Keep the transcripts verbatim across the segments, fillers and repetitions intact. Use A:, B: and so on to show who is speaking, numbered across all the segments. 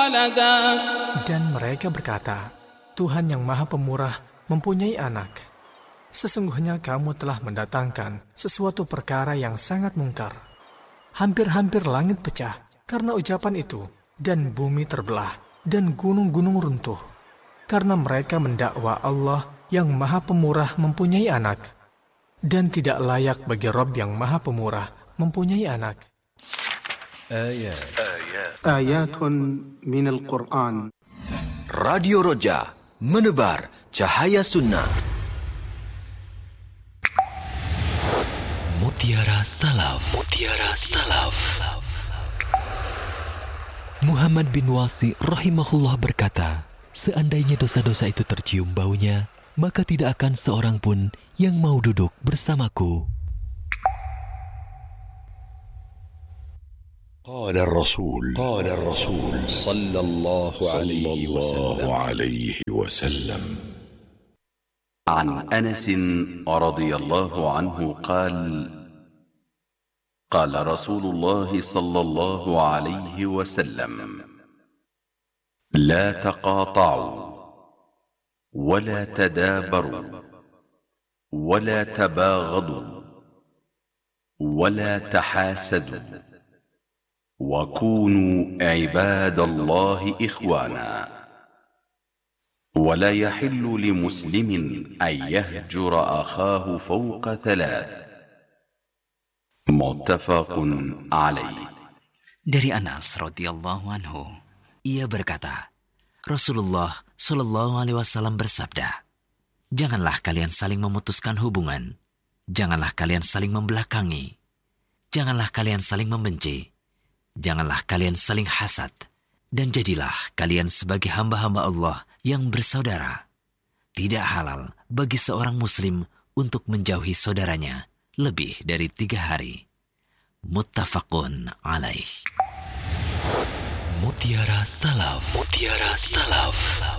A: ولدا.
B: Dan mereka berkata, Tuhan yang Maha Pemurah mempunyai anak. Sesungguhnya kamu telah mendatangkan sesuatu perkara yang sangat mungkar. Hampir-hampir langit pecah karena ucapan itu, dan bumi terbelah, dan gunung-gunung runtuh. Karena mereka mendakwa Allah yang Maha Pemurah mempunyai anak. Dan tidak layak bagi Rabb yang Maha Pemurah mempunyai anak.
C: Ayat.
D: Ayatun minal Qur'an.
E: Radio Roja, menebar cahaya sunnah.
F: Mutiara Salaf. Mutiara Salaf. Muhammad bin Wasi rahimahullah berkata, seandainya dosa-dosa itu tercium baunya, maka tidak akan seorang pun yang mau duduk bersamaku.
G: قال الرسول قال الرسول
C: صلى الله عليه وسلم
G: عليه وسلم
H: عن أنس رضي الله عنه قال قال رسول الله صلى الله عليه وسلم لا تقاطعوا ولا تدابروا ولا تباغضوا ولا تحاسدوا وكونوا عباد الله إخوانا ولا يحل لمسلم أن يهجر أخاه فوق ثلاث متفق عليه.
I: Dari Anas radhiyallahu anhu, ia berkata, Rasulullah shallallahu alaihi wasallam bersabda, janganlah kalian saling memutuskan hubungan, janganlah kalian saling membelakangi, janganlah kalian saling membenci, janganlah kalian saling hasad, dan jadilah kalian sebagai hamba-hamba Allah yang bersaudara. Tidak halal bagi seorang muslim untuk menjauhi saudaranya lebih dari tiga hari. Muttafaqun alaih.
F: Mutiara Salaf. Mutiara Salaf.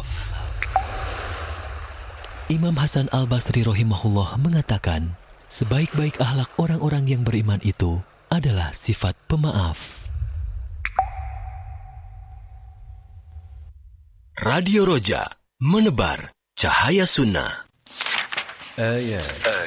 F: Imam Hasan Al-Basri rahimahullah mengatakan, sebaik-baik akhlak orang-orang yang beriman itu adalah sifat pemaaf.
E: Radio Roja, menebar cahaya sunnah.
C: Ayat.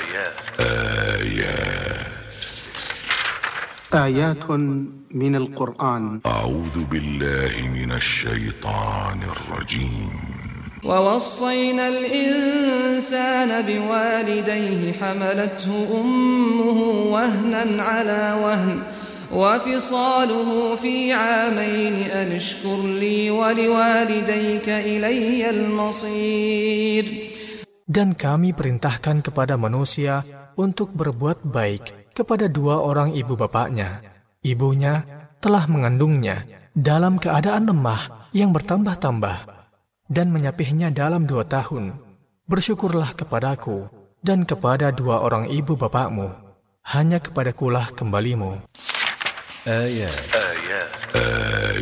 D: Ayatun minal Qur'an.
G: أعوذ بالله من الشيطان الرجيم.
A: ووصينا الإنسان بوالديه حملته أمه وهنا على وهن وفصاله في عامين أن اشكر لي ولوالديك إلي المصير.
B: Dan kami perintahkan kepada manusia untuk berbuat baik kepada dua orang ibu bapaknya. Ibunya telah mengandungnya dalam keadaan lemah yang bertambah-tambah dan menyapihnya dalam dua tahun. Bersyukurlah kepadaku dan kepada dua orang ibu bapakmu. Hanya kepadakulah kembalimu.
C: Ayat.
G: آيات